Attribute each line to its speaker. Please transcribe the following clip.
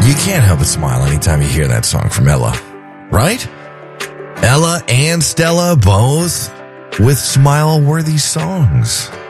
Speaker 1: You can't help but smile anytime you hear that song from Ella, right? Ella and Stella both with smile-worthy songs.